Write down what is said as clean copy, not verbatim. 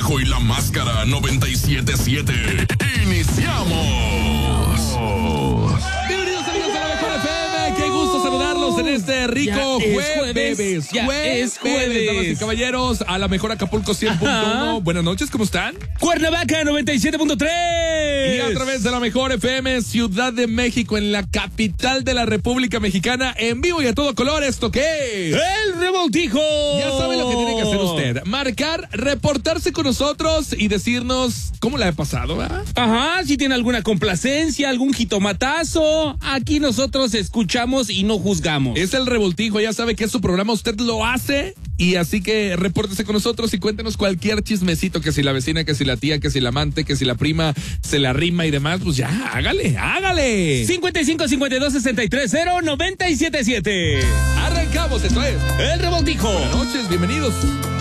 Conejo y la Máscara 97.7. ¡Iniciamos! Bienvenidos amigos de la Mejor FM, qué gusto saludarlos en este rico jueves. Es jueves. Damas y caballeros, a la Mejor Acapulco 100.1. Buenas noches, ¿cómo están? Cuernavaca 97.3. Y a través de la Mejor FM, Ciudad de México, en la capital de la República Mexicana, en vivo y a todo color. ¿Esto qué es? El Revoltijo. Ya sabe lo que tiene que hacer usted. Marcar, reportarse con nosotros y decirnos cómo la ha pasado, ¿verdad? Ajá, si tiene alguna complacencia, algún jitomatazo, aquí nosotros escuchamos y no juzgamos. Es el Revoltijo, ya sabe que es su programa, usted lo hace. Y así que repórtese con nosotros y cuéntenos cualquier chismecito, que si la vecina, que si la tía, que si la amante, que si la prima se la rima y demás, pues ya, hágale. 55 52 63 0 97 7. Arrancamos, esto es El Revoltijo. Buenas noches, bienvenidos.